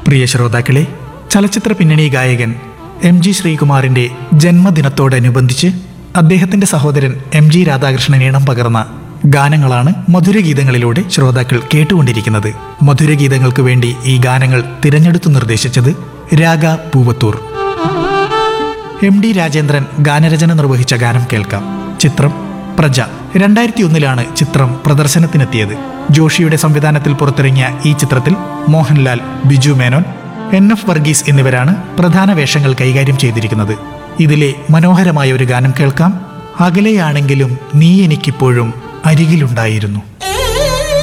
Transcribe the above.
പ്രിയ ശ്രോതാക്കളെ, ചലച്ചിത്ര പിന്നണി ഗായകൻ MG ശ്രീകുമാറിന്റെ ജന്മദിനത്തോടനുബന്ധിച്ച് അദ്ദേഹത്തിന്റെ സഹോദരൻ MG രാധാകൃഷ്ണൻ ഈണം പകർന്ന ഗാനങ്ങളാണ് മധുരഗീതങ്ങളിലൂടെ ശ്രോതാക്കൾ കേട്ടുകൊണ്ടിരിക്കുന്നത്. മധുരഗീതങ്ങൾക്ക് വേണ്ടി ഈ ഗാനങ്ങൾ തിരഞ്ഞെടുത്തു നിർദ്ദേശിച്ചത് രാഗ പൂവത്തൂർ. MD രാജേന്ദ്രൻ ഗാനരചന നിർവഹിച്ച ഗാനം കേൾക്കാം. ചിത്രം പ്രജ. 2001 ചിത്രം പ്രദർശനത്തിനെത്തിയത്. ജോഷിയുടെ സംവിധാനത്തിൽ പുറത്തിറങ്ങിയ ഈ ചിത്രത്തിൽ മോഹൻലാൽ, ബിജു മേനോൻ, NF വർഗീസ് എന്നിവരാണ് പ്രധാന വേഷങ്ങൾ കൈകാര്യം ചെയ്തിരിക്കുന്നത്. ഇതിലെ മനോഹരമായ ഒരു ഗാനം കേൾക്കാം. അകലെയാണെങ്കിലും നീ എനിക്കിപ്പോഴും അരികിലുണ്ടായിരുന്നു.